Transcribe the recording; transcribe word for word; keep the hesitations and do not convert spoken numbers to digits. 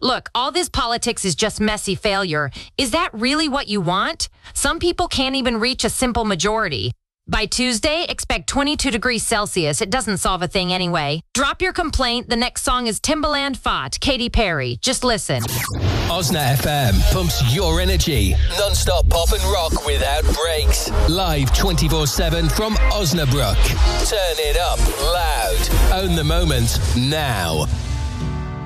Look, all this politics is just messy failure. Is that really what you want? Some people can't even reach a simple majority. By Tuesday, expect twenty-two degrees Celsius. It doesn't solve a thing anyway. Drop your complaint. The next song is Timbaland Fought, Katy Perry. Just listen. Osna F M pumps your energy. Non-stop pop and rock without breaks. Live twenty-four seven from Osnabrück. Turn it up loud. Own the moment now.